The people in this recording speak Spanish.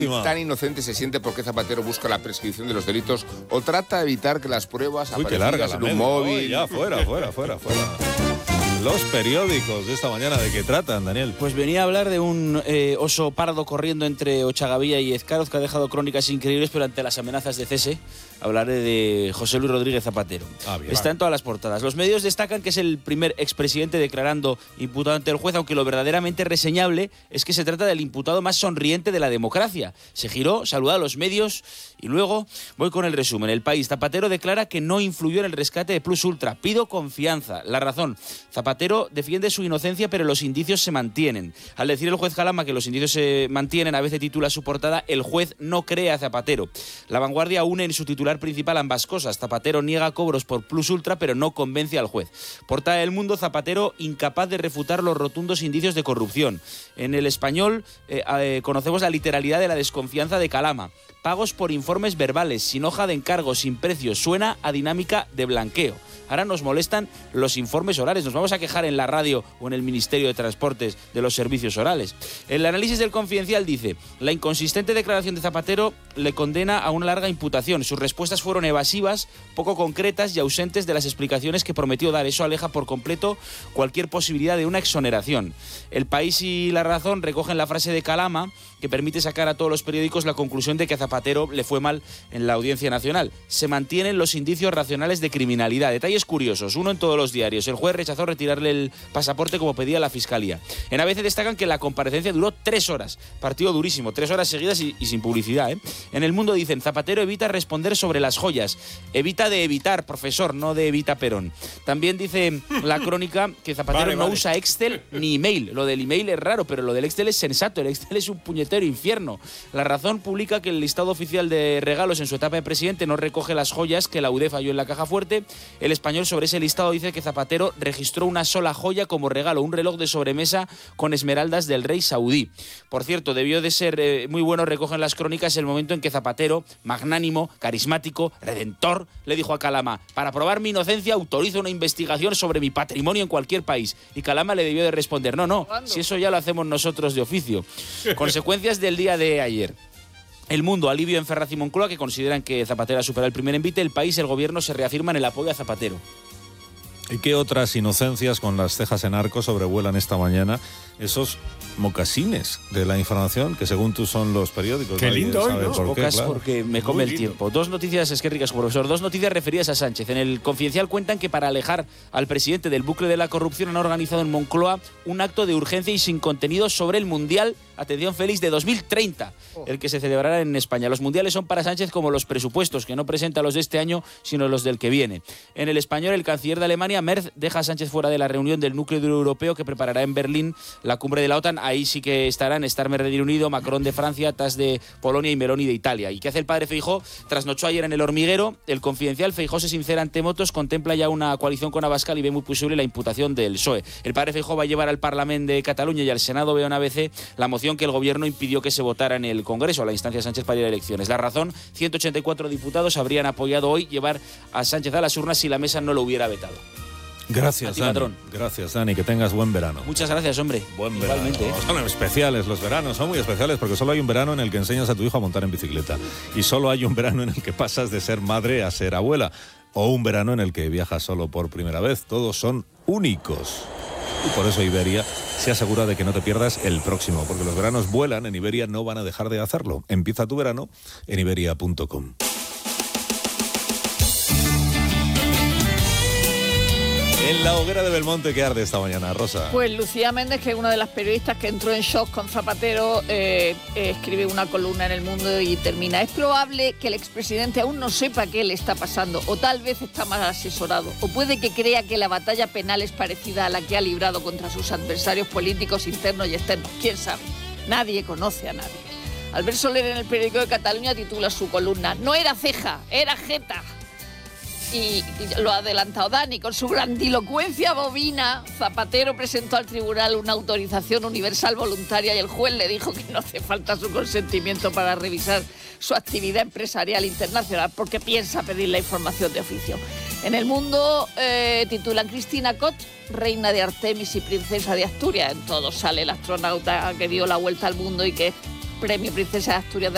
tan inocente se siente porque Zapatero busca la prescripción de los delitos o trata de evitar que las pruebas aparezcan en un móvil. Ya, fuera. Los periódicos de esta mañana, ¿de qué tratan, Daniel? Pues venía a hablar de un oso pardo corriendo entre Ochagavía y Ezcaroz, que ha dejado crónicas increíbles, pero ante las amenazas de cese, hablaré de José Luis Rodríguez Zapatero. Está en todas las portadas. Los medios destacan que es el primer expresidente declarando imputado ante el juez, aunque lo verdaderamente reseñable es que se trata del imputado más sonriente de la democracia. Se giró, saludó a los medios y luego voy con el resumen. El País. Zapatero declara que no influyó en el rescate de Plus Ultra. Pido confianza. La Razón. Zapatero defiende su inocencia, pero los indicios se mantienen. Al decir el juez Calama que los indicios se mantienen, a veces titula su portada "El juez no cree a Zapatero". La Vanguardia une en su titular principal ambas cosas. Zapatero niega cobros por Plus Ultra, pero no convence al juez. Portada del Mundo. Zapatero incapaz de refutar los rotundos indicios de corrupción. En El Español conocemos la literalidad de la desconfianza de Calama. Pagos por informes verbales, sin hoja de encargo, sin precios. Suena a dinámica de blanqueo. Ahora nos molestan los informes orales. Nos vamos a quejar en la radio o en el Ministerio de Transportes de los servicios orales. El análisis del Confidencial dice: la inconsistente declaración de Zapatero le condena a una larga imputación. Sus respuestas fueron evasivas, poco concretas y ausentes de las explicaciones que prometió dar. Eso aleja por completo cualquier posibilidad de una exoneración. El País y La Razón recogen la frase de Calama, que permite sacar a todos los periódicos la conclusión de que a Zapatero le fue mal en la Audiencia Nacional. Se mantienen los indicios racionales de criminalidad. Detalles curiosos, uno en todos los diarios. El juez rechazó retirarle el pasaporte como pedía la Fiscalía. En ABC destacan que la comparecencia duró 3 horas. Partido durísimo, 3 horas seguidas y sin publicidad, ¿eh? En El Mundo dicen: Zapatero evita responder sobre las joyas. Evita de evitar, profesor, no de evita Perón. También dice la crónica que Zapatero no usa Excel ni email. Lo del email es raro, pero lo del Excel es sensato. El Excel es un puñetero infierno. La Razón publica que el listado oficial de regalos en su etapa de presidente no recoge las joyas que la UDEF halló en la caja fuerte. El Español sobre ese listado dice que Zapatero registró una sola joya como regalo, un reloj de sobremesa con esmeraldas del rey saudí. Por cierto, debió de ser muy bueno, recogen las crónicas, el momento en que Zapatero, magnánimo, carismático, redentor, le dijo a Calama: para probar mi inocencia autorizo una investigación sobre mi patrimonio en cualquier país. Y Calama le debió de responder: no, si eso ya lo hacemos nosotros de oficio. Consecuencias del día de ayer. El Mundo: alivio en Ferraz y Moncloa, que consideran que Zapatero ha superado el primer envite. El País: el gobierno se reafirma en el apoyo a Zapatero. ¿Y qué otras inocencias con las cejas en arco sobrevuelan esta mañana esos mocasines de la información que según tú son los periódicos? Qué lindo hoy, ¿no? Pocas, claro, porque me come el tiempo. Dos noticias, es que ricas, profesor. Dos noticias referidas a Sánchez. En el Confidencial cuentan que para alejar al presidente del bucle de la corrupción han organizado en Moncloa un acto de urgencia y sin contenido sobre el Mundial, atención Félix, de 2030, el que se celebrará en España. Los mundiales son para Sánchez como los presupuestos, que no presenta los de este año, sino los del que viene. En El Español, el canciller de Alemania, Merz, deja a Sánchez fuera de la reunión del núcleo duro europeo que preparará en Berlín la cumbre de la OTAN. Ahí sí que estarán Starmer de Reino Unido, Macron de Francia, Tass de Polonia y Meloni de Italia. ¿Y qué hace el padre Feijóo? Trasnochó ayer en El Hormiguero. El Confidencial: Feijóo se sincera ante Motos, contempla ya una coalición con Abascal y ve muy posible la imputación del PSOE. El padre Feijóo va a llevar al Parlamento de Cataluña y al Senado, veo en ABC, la moción que el gobierno impidió que se votara en el Congreso a la instancia de Sánchez para ir a elecciones. La Razón: 184 diputados habrían apoyado hoy llevar a Sánchez a las urnas si la mesa no lo hubiera vetado. Gracias, Dani. Patrón. Gracias, Dani. Que tengas buen verano. Muchas gracias, hombre. Buen verano. Son especiales los veranos, son muy especiales porque solo hay un verano en el que enseñas a tu hijo a montar en bicicleta. Y solo hay un verano en el que pasas de ser madre a ser abuela. O un verano en el que viajas solo por primera vez. Todos son únicos. Y por eso Iberia se asegura de que no te pierdas el próximo. Porque los veranos vuelan, en Iberia no van a dejar de hacerlo. Empieza tu verano en iberia.com. En la hoguera de Belmonte, ¿qué arde esta mañana, Rosa? Pues Lucía Méndez, que es una de las periodistas que entró en shock con Zapatero, escribe una columna en El Mundo y termina: es probable que el expresidente aún no sepa qué le está pasando, o tal vez está mal asesorado, o puede que crea que la batalla penal es parecida a la que ha librado contra sus adversarios políticos internos y externos. ¿Quién sabe? Nadie conoce a nadie. Albert Soler, en el Periódico de Cataluña, titula su columna: no era ceja, era jeta. Y lo ha adelantado Dani, con su grandilocuencia bovina, Zapatero presentó al tribunal una autorización universal voluntaria y el juez le dijo que no hace falta su consentimiento para revisar su actividad empresarial internacional porque piensa pedir la información de oficio. En El Mundo titulan: Cristina Cot, reina de Artemis y princesa de Asturias. En todo sale el astronauta que dio la vuelta al mundo y que es premio Princesa de Asturias de